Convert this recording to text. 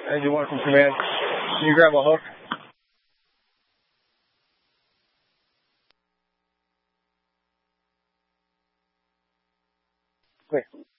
And you're welcome, command. Can you grab a hook? Quick.